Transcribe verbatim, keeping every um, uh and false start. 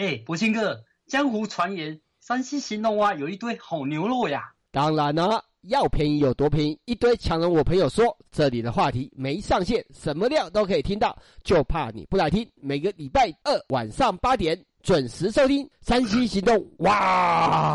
哎，博清哥，江湖传言山西兴隆啊有一堆好牛肉呀。 当然了，要便宜有多便宜，一堆强人我朋友说，这里的话题没上限，什么料都可以听到，就怕你不来听。每个礼拜二晚上八点准时收听山西行动。哇！